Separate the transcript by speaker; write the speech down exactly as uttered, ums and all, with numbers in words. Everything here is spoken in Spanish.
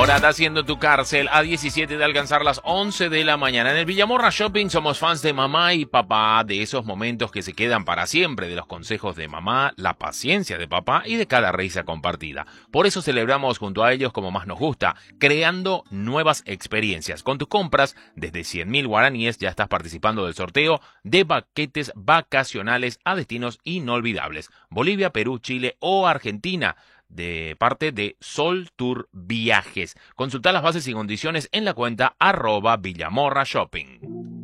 Speaker 1: Morada haciendo tu cárcel a diecisiete de alcanzar las once de la mañana. En el Villamorra Shopping somos fans de mamá y papá, de esos momentos que se quedan para siempre, de los consejos de mamá, la paciencia de papá y de cada risa compartida. Por eso celebramos junto a ellos como más nos gusta, creando nuevas experiencias. Con tus compras desde cien mil guaraníes ya estás participando del sorteo de paquetes vacacionales a destinos inolvidables. Bolivia, Perú, Chile o Argentina, de parte de Sol Tour Viajes. Consulta las bases y condiciones en la cuenta arroba Villamorra Shopping.